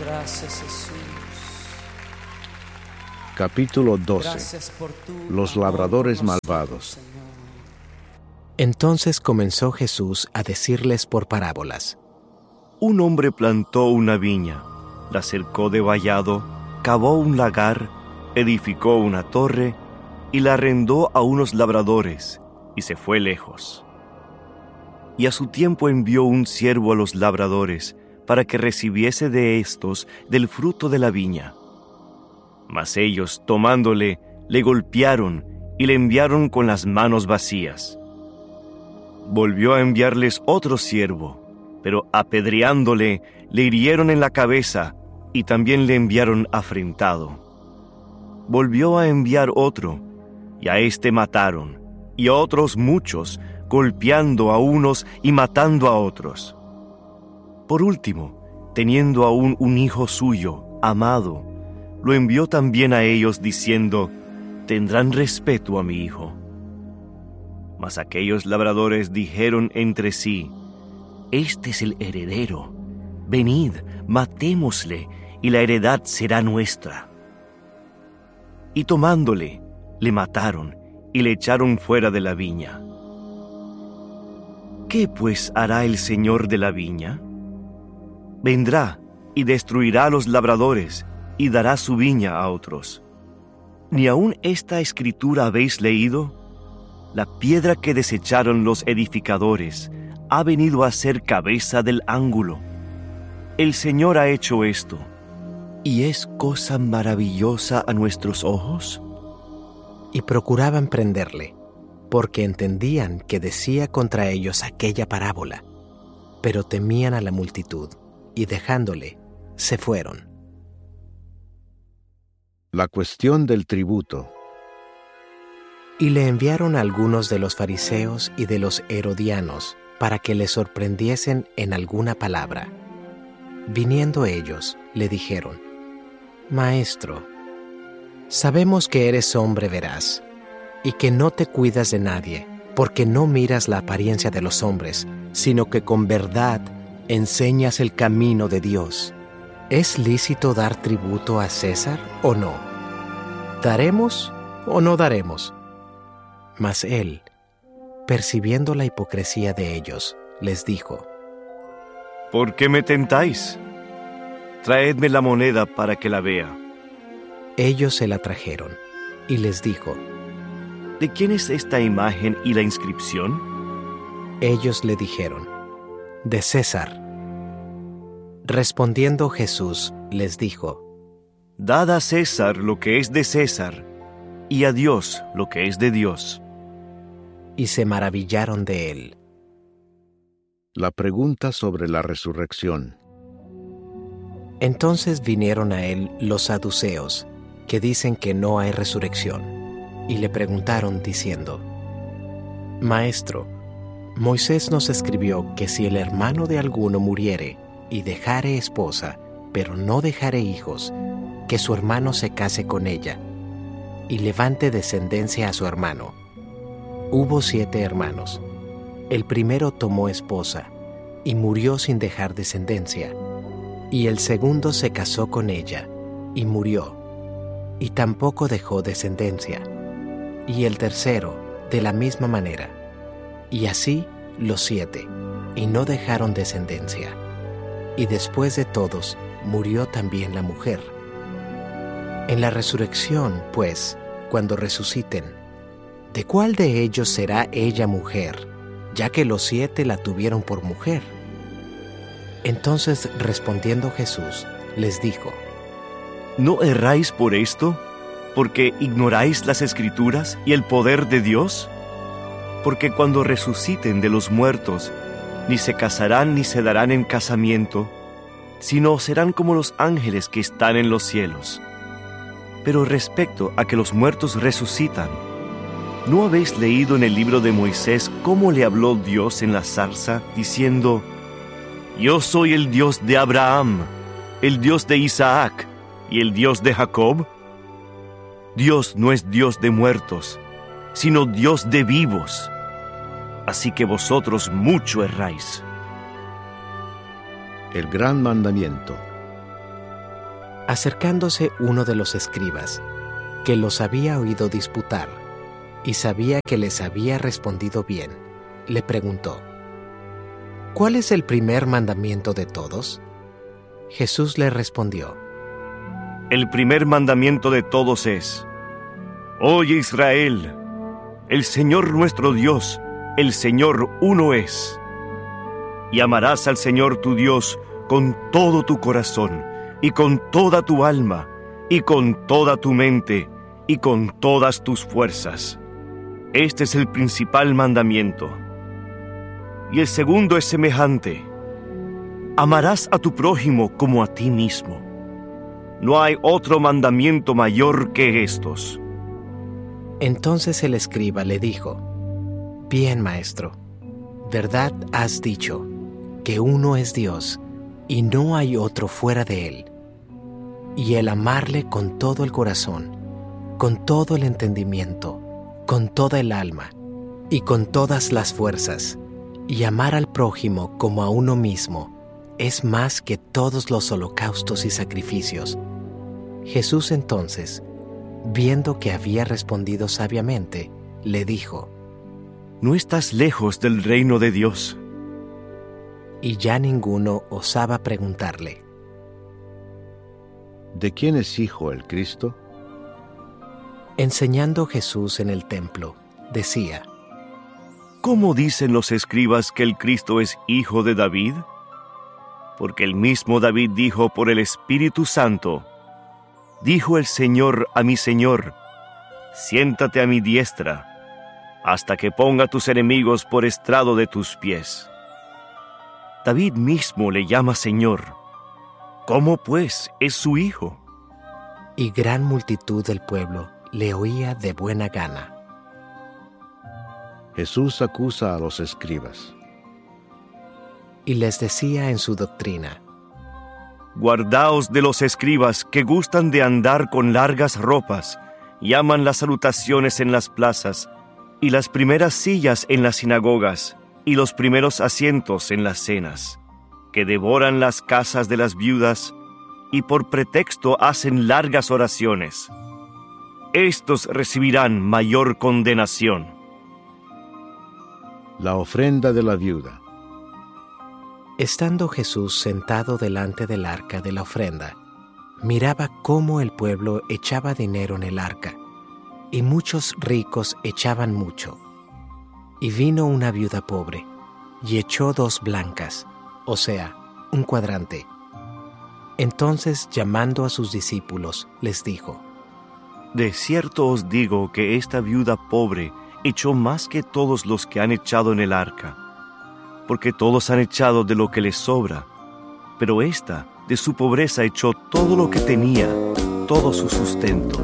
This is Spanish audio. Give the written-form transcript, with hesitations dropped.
Gracias, Jesús. Capítulo 12. Gracias por tu Los amor labradores por nosotros, malvados. Señor. Entonces comenzó Jesús a decirles por parábolas. Un hombre plantó una viña, la cercó de vallado, cavó un lagar, edificó una torre y la arrendó a unos labradores, y se fue lejos. Y a su tiempo envió un siervo a los labradores para que recibiese de éstos del fruto de la viña. Mas ellos, tomándole, le golpearon y le enviaron con las manos vacías. Volvió a enviarles otro siervo, pero apedreándole, le hirieron en la cabeza y también le enviaron afrentado. Volvió a enviar otro, y a éste mataron, y a otros muchos, golpeando a unos y matando a otros. Por último, teniendo aún un hijo suyo, amado, lo envió también a ellos diciendo: «Tendrán respeto a mi hijo». Mas aquellos labradores dijeron entre sí: «Este es el heredero. Venid, matémosle, y la heredad será nuestra». Y tomándole, le mataron y le echaron fuera de la viña. ¿Qué pues hará el Señor de la viña? Vendrá y destruirá a los labradores y dará su viña a otros. ¿Ni aun esta escritura habéis leído? La piedra que desecharon los edificadores ha venido a ser cabeza del ángulo. El Señor ha hecho esto, ¿y es cosa maravillosa a nuestros ojos? Y procuraban prenderle, porque entendían que decía contra ellos aquella parábola, pero temían a la multitud, y dejándole, se fueron. La cuestión del tributo. Y le enviaron a algunos de los fariseos y de los herodianos, para que le sorprendiesen en alguna palabra. Viniendo ellos, le dijeron: «Maestro, sabemos que eres hombre veraz, y que no te cuidas de nadie, porque no miras la apariencia de los hombres, sino que con verdad enseñas el camino de Dios. ¿Es lícito dar tributo a César o no? ¿Daremos o no daremos?» Mas él, percibiendo la hipocresía de ellos, les dijo: ¿Por qué me tentáis? Traedme la moneda para que la vea. Ellos se la trajeron, y les dijo: ¿De quién es esta imagen y la inscripción? Ellos le dijeron: «De César». Respondiendo Jesús, les dijo: Dad a César lo que es de César, y a Dios lo que es de Dios. Y se maravillaron de él. La pregunta sobre la resurrección. Entonces vinieron a él los saduceos, que dicen que no hay resurrección, y le preguntaron diciendo: «Maestro, Moisés nos escribió que si el hermano de alguno muriere y dejare esposa, pero no dejare hijos, que su hermano se case con ella, y levante descendencia a su hermano. Hubo 7 hermanos. El primero tomó esposa, y murió sin dejar descendencia. Y el segundo se casó con ella, y murió, y tampoco dejó descendencia. Y el tercero, de la misma manera. Y así los 7, y no dejaron descendencia. Y después de todos, murió también la mujer. En la resurrección, pues, cuando resuciten, ¿de cuál de ellos será ella mujer, ya que los 7 la tuvieron por mujer?» Entonces, respondiendo Jesús, les dijo: ¿No erráis por esto, porque ignoráis las Escrituras y el poder de Dios? Porque cuando resuciten de los muertos, ni se casarán ni se darán en casamiento, sino serán como los ángeles que están en los cielos. Pero respecto a que los muertos resucitan, ¿no habéis leído en el libro de Moisés cómo le habló Dios en la zarza, diciendo: Yo soy el Dios de Abraham, el Dios de Isaac y el Dios de Jacob? Dios no es Dios de muertos, sino Dios de vivos. Así que vosotros mucho erráis. El gran mandamiento. Acercándose uno de los escribas, que los había oído disputar, y sabía que les había respondido bien, le preguntó: ¿Cuál es el primer mandamiento de todos? Jesús le respondió: El primer mandamiento de todos es: Oye Israel, el Señor nuestro Dios, el Señor uno es. Y amarás al Señor tu Dios con todo tu corazón, y con toda tu alma, y con toda tu mente, y con todas tus fuerzas. Este es el principal mandamiento. Y el segundo es semejante: amarás a tu prójimo como a ti mismo. No hay otro mandamiento mayor que estos. Entonces el escriba le dijo: Bien, maestro, verdad has dicho, que uno es Dios, y no hay otro fuera de él. Y el amarle con todo el corazón, con todo el entendimiento, con toda el alma, y con todas las fuerzas, y amar al prójimo como a uno mismo, es más que todos los holocaustos y sacrificios. Jesús entonces, viendo que había respondido sabiamente, le dijo: No estás lejos del reino de Dios. Y ya ninguno osaba preguntarle: ¿De quién es hijo el Cristo? Enseñando Jesús en el templo, decía: ¿Cómo dicen los escribas que el Cristo es hijo de David? Porque el mismo David dijo por el Espíritu Santo: Dijo el Señor a mi Señor: Siéntate a mi diestra, hasta que ponga tus enemigos por estrado de tus pies. David mismo le llama Señor. ¿Cómo pues es su hijo? Y gran multitud del pueblo le oía de buena gana. Jesús acusa a los escribas. Y les decía en su doctrina: Guardaos de los escribas que gustan de andar con largas ropas, y aman las salutaciones en las plazas, y las primeras sillas en las sinagogas, y los primeros asientos en las cenas, que devoran las casas de las viudas, y por pretexto hacen largas oraciones. Estos recibirán mayor condenación. La ofrenda de la viuda. Estando Jesús sentado delante del arca de la ofrenda, miraba cómo el pueblo echaba dinero en el arca, y muchos ricos echaban mucho. Y vino una viuda pobre, y echó 2 blancas, o sea, 1 cuadrante. Entonces, llamando a sus discípulos, les dijo: De cierto os digo que esta viuda pobre echó más que todos los que han echado en el arca, porque todos han echado de lo que les sobra, pero ésta de su pobreza echó todo lo que tenía, todo su sustento.